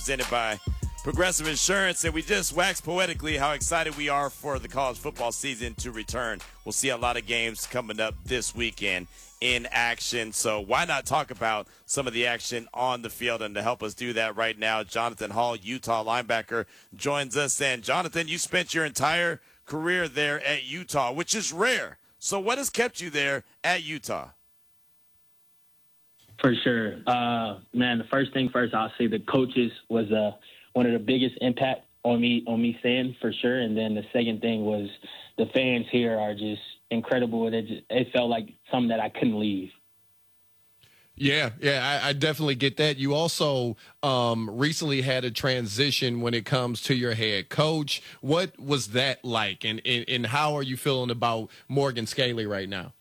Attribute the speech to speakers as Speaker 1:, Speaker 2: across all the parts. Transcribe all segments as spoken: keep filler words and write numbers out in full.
Speaker 1: presented by Progressive Insurance, and we just waxed poetically how excited we are for the college football season to return. We'll see a lot of games coming up this weekend in action, so why not talk about some of the action on the field? And to help us do that right now, Jonathan Hall, Utah linebacker, joins us. And Jonathan, you spent your entire career there at Utah, which is rare. So what has kept you there at Utah?
Speaker 2: For sure. Uh, man, the first thing first, I'll say the coaches was uh, one of the biggest impact on me, on me staying, for sure. And then the second thing was the fans here are just incredible. It, just, it felt like something that I couldn't leave.
Speaker 3: Yeah, yeah, I, I definitely get that. You also um, recently had a transition when it comes to your head coach. What was that like, and, and, and how are you feeling about Morgan Scaley right now?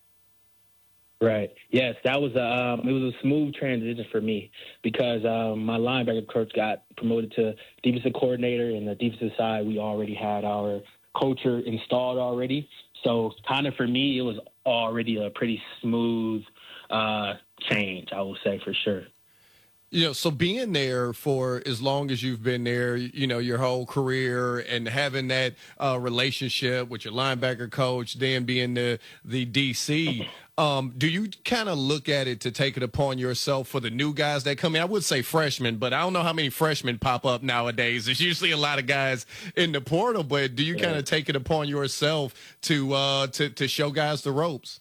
Speaker 2: Right. Yes, that was a um, it was a smooth transition for me because um, my linebacker coach got promoted to defensive coordinator, and the defensive side we already had our culture installed already. So kind of for me, it was already a pretty smooth uh, change, I will say, for sure.
Speaker 3: You know, so being there for as long as you've been there, you know, your whole career, and having that uh, relationship with your linebacker coach, then being the the D C, um, do you kind of look at it to take it upon yourself for the new guys that come in? I would say freshmen, but I don't know how many freshmen pop up nowadays. There's usually a lot of guys in the portal, but do you kind of take it upon yourself to uh, to to show guys the ropes?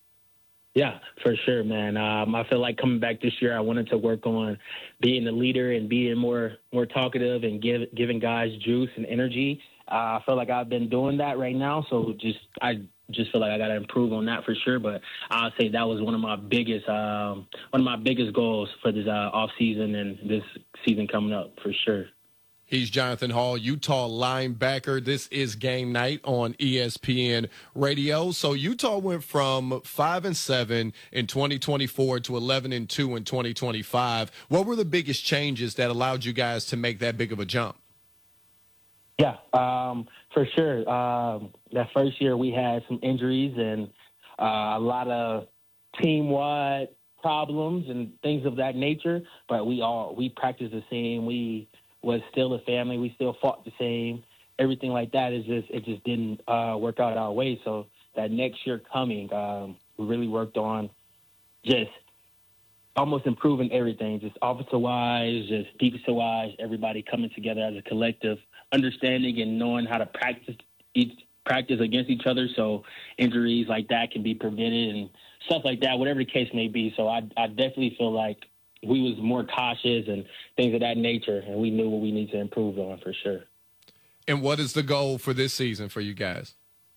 Speaker 2: Yeah, for sure, man. Um, I feel like coming back this year, I wanted to work on being a leader and being more more talkative and give, giving guys juice and energy. Uh, I feel like I've been doing that right now, so just I just feel like I got to improve on that for sure. But I'll say that was one of my biggest um, one of my biggest goals for this uh, off season and this season coming up for sure.
Speaker 3: He's Jonathan Hall, Utah linebacker. This is Game Night on E S P N Radio. So Utah went from five and seven in twenty twenty-four to eleven and two in twenty twenty-five. What were the biggest changes that allowed you guys to make that big of a jump?
Speaker 2: Yeah, um, for sure. Um, that first year we had some injuries and uh, a lot of team-wide problems and things of that nature. But we all we practiced the same. We was still a family. We still fought the same. Everything like that is just it just didn't uh, work out our way. So that next year coming, um, we really worked on just almost improving everything, just offensive-wise, just defensive-wise, everybody coming together as a collective, understanding and knowing how to practice each practice against each other so injuries like that can be prevented and stuff like that, whatever the case may be. So I, I definitely feel like we was more cautious and things of that nature, and we knew what we need to improve on for sure.
Speaker 3: And what is the goal for this season for you guys?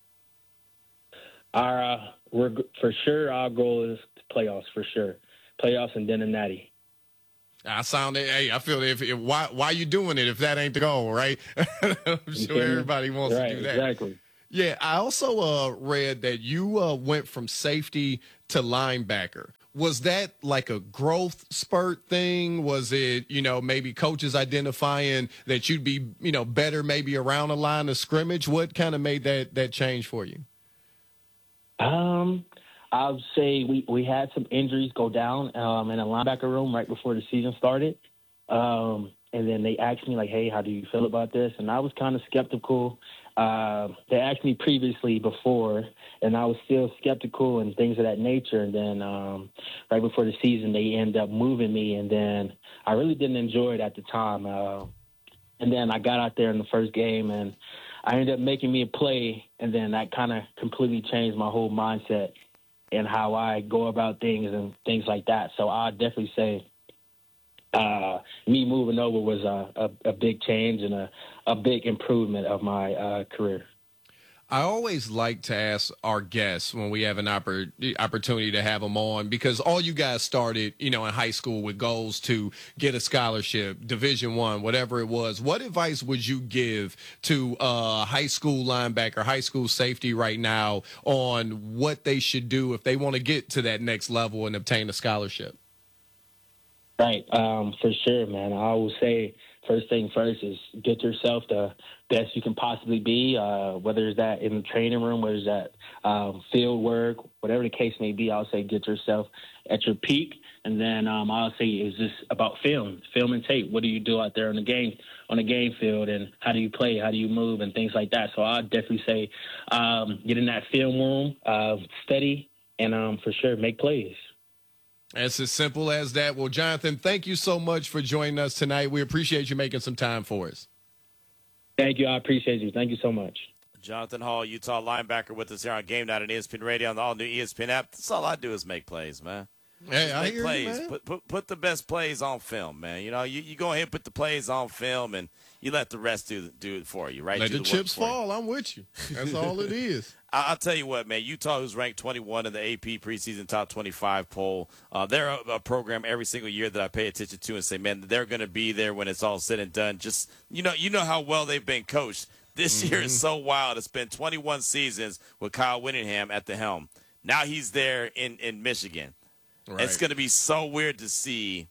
Speaker 2: Our uh, we're for sure our goal is playoffs for sure, playoffs and then a natty.
Speaker 3: I sound hey, I feel if, if why why you doing it if that ain't the goal, right? I'm sure everybody wants
Speaker 2: right,
Speaker 3: to do that.
Speaker 2: Exactly.
Speaker 3: Yeah, I also uh, read that you uh, went from safety to linebacker. Was that like a growth spurt thing? Was it, you know, maybe coaches identifying that you'd be, you know, better maybe around a line of scrimmage? What kind of made that that change for you?
Speaker 2: Um, I would say we, we had some injuries go down um, in a linebacker room right before the season started. Um, and then they asked me, like, hey, how do you feel about this? And I was kind of skeptical. Uh, they asked me previously before, and I was still skeptical and things of that nature. And then um, right before the season, they ended up moving me, and then I really didn't enjoy it at the time. Uh, and then I got out there in the first game, and I ended up making me a play, and then that kind of completely changed my whole mindset and how I go about things and things like that. So I'd definitely say uh, me moving over was a, a, a big change and a, a big improvement of my uh, career.
Speaker 3: I always like to ask our guests when we have an oppor- opportunity to have them on, because all you guys started, you know, in high school with goals to get a scholarship, Division One, whatever it was. What advice would you give to a high school linebacker, high school safety right now on what they should do if they want to get to that next level and obtain a scholarship?
Speaker 2: Right, um, for sure, man. I will say first thing first is get yourself the best you can possibly be, uh, whether it's that in the training room, whether it's that um, field work, whatever the case may be. I'll say get yourself at your peak And then um, I'll say it's just about film, film and tape. What do you do out there on the game, on the game field, and how do you play, how do you move, and things like that. So I'll definitely say um, get in that film room, uh, study, and um, for sure make plays.
Speaker 3: It's as simple as that. Well, Jonathan, thank you so much for joining us tonight. We appreciate you making some time for us.
Speaker 2: Thank you. I appreciate you. Thank you so much.
Speaker 1: Jonathan Hall, Utah linebacker, with us here on Game Night on E S P N Radio on the all-new E S P N app. That's all I do is make plays, man.
Speaker 3: Hey, I
Speaker 1: make
Speaker 3: hear
Speaker 1: plays.
Speaker 3: you, man.
Speaker 1: Put, put put the best plays on film, man. You know, you, you go ahead and put the plays on film, and you let the rest do do it for you, right?
Speaker 3: Let
Speaker 1: do
Speaker 3: the,
Speaker 1: the
Speaker 3: chips
Speaker 1: for
Speaker 3: fall.
Speaker 1: you.
Speaker 3: I'm with you. That's all it is.
Speaker 1: I, I'll tell you what, man. Utah, who's ranked twenty-one in the A P preseason top twenty-five poll, uh, they're a, a program every single year that I pay attention to and say, man, they're going to be there when it's all said and done. Just you know, you know how well they've been coached. This mm-hmm. year is so wild. It's been twenty-one seasons with Kyle Whittingham at the helm. Now he's there in, in Michigan. Right. It's going to be so weird to see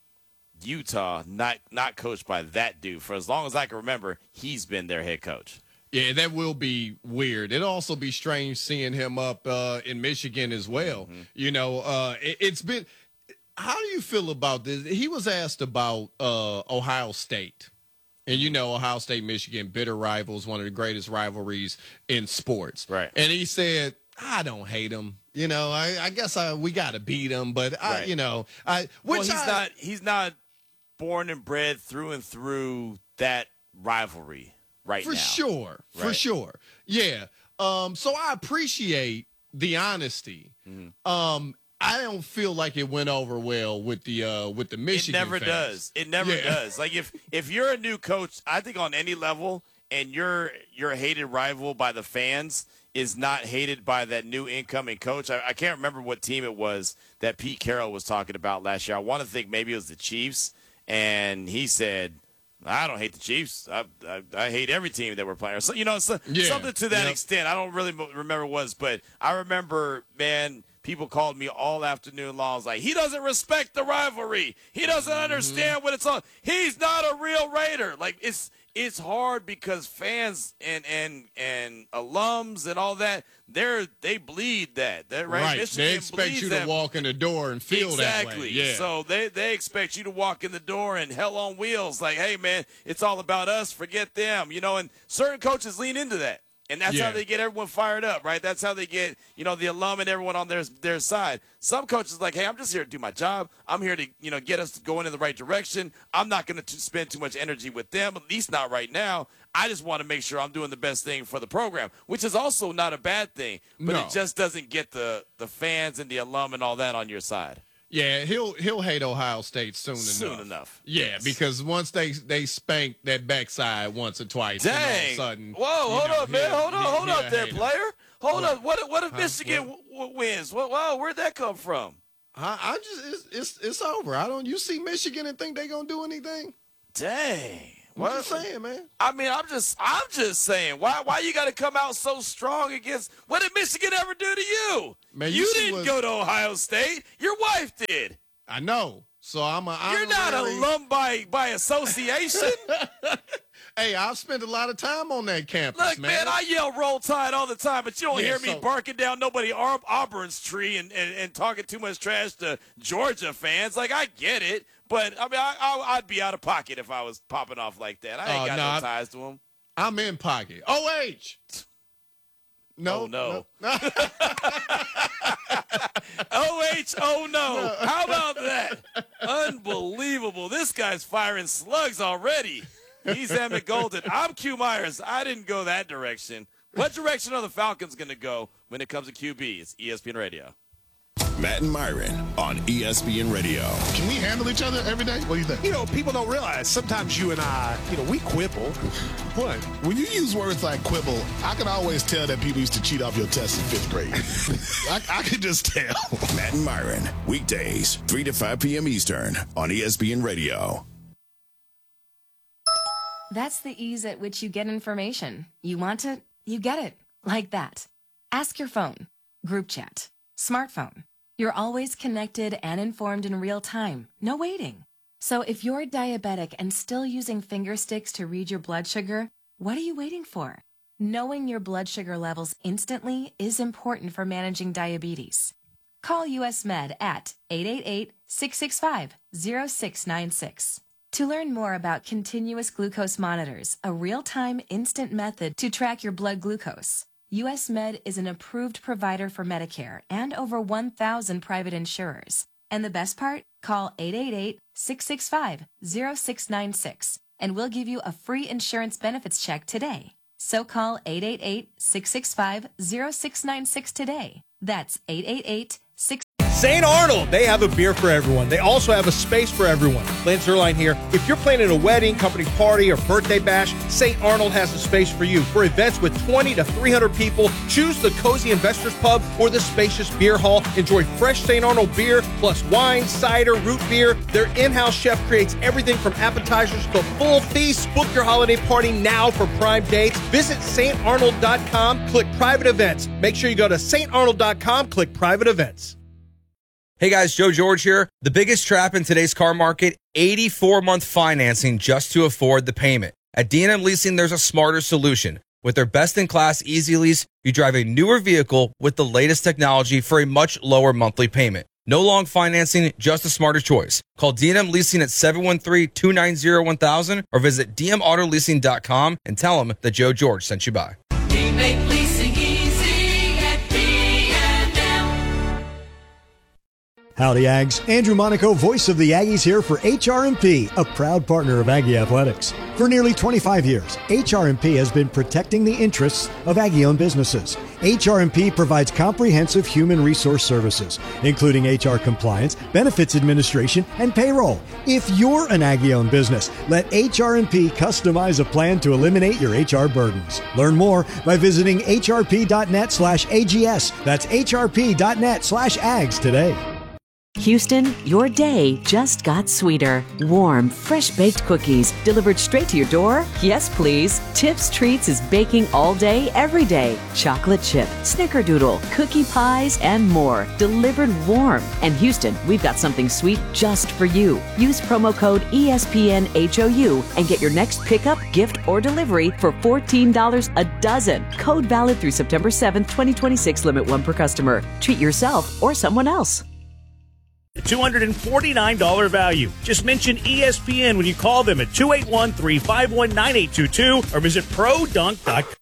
Speaker 1: Utah not not coached by that dude. For as long as I can remember, he's been their head coach.
Speaker 3: Yeah, that will be weird. It'll also be strange seeing him up uh, in Michigan as well. Mm-hmm. You know, uh, it, it's been – how do you feel about this? He was asked about uh, Ohio State. And, you know, Ohio State, Michigan, bitter rivals, one of the greatest rivalries in sports.
Speaker 1: Right.
Speaker 3: And he said, I don't hate them. You know, I, I guess I, we got to beat them. But, I,
Speaker 1: right.
Speaker 3: you know, I –
Speaker 1: Well, he's
Speaker 3: I,
Speaker 1: not he's not born and bred through and through that rivalry right
Speaker 3: for
Speaker 1: now.
Speaker 3: For sure.
Speaker 1: Right?
Speaker 3: For sure. Yeah. Um, so I appreciate the honesty. Mm-hmm. Um I don't feel like it went over well with the uh, with the Michigan.
Speaker 1: It never
Speaker 3: fans.
Speaker 1: does. It never
Speaker 3: yeah.
Speaker 1: does. Like if if you're a new coach, I think on any level, and you're you're a hated rival by the fans, is not hated by that new incoming coach. I, I can't remember what team it was that Pete Carroll was talking about last year. I want to think maybe it was the Chiefs, and he said, I don't hate the Chiefs. I, I, I hate every team that we're playing. So, you know, so,
Speaker 3: yeah.
Speaker 1: something to that
Speaker 3: yep.
Speaker 1: extent. I don't really remember what it was, but I remember, man, people called me all afternoon long. I was like, he doesn't respect the rivalry. He doesn't mm-hmm. understand what it's on. He's not a real Raider. Like, it's it's hard because fans and and and alums and all that, they're they bleed that. They're, right?
Speaker 3: right.
Speaker 1: Michigan
Speaker 3: they expect you
Speaker 1: that.
Speaker 3: to walk in the door and feel
Speaker 1: exactly.
Speaker 3: that way. Yeah.
Speaker 1: So they, they expect you to walk in the door and hell on wheels. Like, hey, man, it's all about us. Forget them. You know, and certain coaches lean into that. And that's
Speaker 3: yeah.
Speaker 1: how they get everyone fired up, right? That's how they get, you know, the alum and everyone on their their side. Some coaches are like, hey, I'm just here to do my job. I'm here to, you know, get us going in the right direction. I'm not going to spend too much energy with them, at least not right now. I just want to make sure I'm doing the best thing for the program, which is also not a bad thing. But
Speaker 3: no.
Speaker 1: it just doesn't get the, the fans and the alum and all that on your side.
Speaker 3: Yeah, he'll he'll hate Ohio State soon,
Speaker 1: soon
Speaker 3: enough.
Speaker 1: Soon enough.
Speaker 3: Yeah,
Speaker 1: yes.
Speaker 3: because once they they spank that backside once or twice,
Speaker 1: dang!
Speaker 3: And all of a sudden,
Speaker 1: whoa, hold
Speaker 3: know,
Speaker 1: up, man, hold on, hold up there, player. Hold
Speaker 3: what?
Speaker 1: up. What what if
Speaker 3: huh?
Speaker 1: Michigan
Speaker 3: what?
Speaker 1: w- wins? What, wow, where'd that come from?
Speaker 3: I, I just it's, it's it's over. I don't. You see Michigan and think they gonna do anything?
Speaker 1: Dang.
Speaker 3: What you saying, man?
Speaker 1: I mean, I'm just, I'm just saying. Why, why you got to come out so strong against? What did Michigan ever do to you?
Speaker 3: Man,
Speaker 1: you,
Speaker 3: you
Speaker 1: didn't
Speaker 3: what,
Speaker 1: go to Ohio State. Your wife did.
Speaker 3: I know. So I'm a.
Speaker 1: You're not
Speaker 3: honorary...
Speaker 1: alum by by association.
Speaker 3: Hey, I've spent a lot of time on that campus.
Speaker 1: Look, man,
Speaker 3: man
Speaker 1: I yell "Roll Tide" all the time, but you don't
Speaker 3: yeah,
Speaker 1: hear me
Speaker 3: so...
Speaker 1: barking down nobody Aub- Auburn's tree and, and and talking too much trash to Georgia fans. Like, I get it. But, I mean, I, I, I'd be out of pocket if I was popping off like that. I ain't uh, got no, no ties to him.
Speaker 3: I'm in pocket. O H. No.
Speaker 1: Oh, no.
Speaker 3: no.
Speaker 1: O H, oh, no. no. How about that? Unbelievable. This guy's firing slugs already. He's Emmett Golden. I'm Q Myers. I didn't go that direction. What direction are the Falcons going to go when it comes to Q B? It's E S P N Radio.
Speaker 4: Matt and Myron on E S P N Radio.
Speaker 5: Can we handle each other every day? What do you think?
Speaker 6: You know, people don't realize sometimes you and I, you know, we quibble.
Speaker 5: What? When you use words like quibble, I can always tell that people used to cheat off your tests in fifth grade. I, I can just tell.
Speaker 4: Matt and Myron, weekdays, three to five p.m. Eastern on E S P N Radio.
Speaker 7: That's the ease at which you get information. You want it, you get it. Like that. Ask your phone. Group chat. Smartphone. You're always connected and informed in real time. No waiting. So if you're diabetic and still using finger sticks to read your blood sugar, what are you waiting for? Knowing your blood sugar levels instantly is important for managing diabetes. Call U S Med at eight eight eight, six six five, zero six nine six. To learn more about continuous glucose monitors, a real-time instant method to track your blood glucose, U S Med is an approved provider for Medicare and over one thousand private insurers. And the best part? Call eight eight eight, six six five, zero six nine six and we'll give you a free insurance benefits check today. So call eight eight eight, six six five, zero six nine six today. That's eight eight eight, six
Speaker 8: Saint Arnold, they have a beer for everyone. They also have a space for everyone. Lance Zerline here. If you're planning a wedding, company party, or birthday bash, Saint Arnold has a space for you. For events with twenty to three hundred people, choose the Cozy Investors Pub or the spacious beer hall. Enjoy fresh Saint Arnold beer, plus wine, cider, root beer. Their in-house chef creates everything from appetizers to full feasts. Book your holiday party now for prime dates. Visit saint arnold dot com, click private events. Make sure you go to saint arnold dot com, click private events.
Speaker 9: Hey guys, Joe George here. The biggest trap in today's car market, eighty-four month financing just to afford the payment. At D and M Leasing, there's a smarter solution. With their best-in-class Easy Lease, you drive a newer vehicle with the latest technology for a much lower monthly payment. No long financing, just a smarter choice. Call D and M Leasing at seven one three, two nine zero, one thousand or visit d m auto leasing dot com and tell them that Joe George sent you by.
Speaker 10: We make leasing easy at D and M.
Speaker 11: Howdy, Ags. Andrew Monaco, voice of the Aggies, here for H R M P, a proud partner of Aggie Athletics. For nearly twenty-five years, H R M P has been protecting the interests of Aggie-owned businesses. H R M P provides comprehensive human resource services, including H R compliance, benefits administration, and payroll. If you're an Aggie-owned business, let H R M P customize a plan to eliminate your H R burdens. Learn more by visiting h r p dot net slash A G S. That's h r p dot net slash ags today.
Speaker 12: Houston, your day just got sweeter. Warm, fresh-baked cookies delivered straight to your door? Yes, please. Tips Treats is baking all day, every day. Chocolate chip, snickerdoodle, cookie pies, and more. Delivered warm. And Houston, we've got something sweet just for you. Use promo code E S P N H O U and get your next pickup, gift, or delivery for fourteen dollars a dozen. Code valid through September seventh, twenty twenty-six. Limit one per customer. Treat yourself or someone else.
Speaker 13: two hundred forty-nine dollars value. Just mention E S P N when you call them at two eight one, three five one, nine eight two two or visit pro dunk dot com.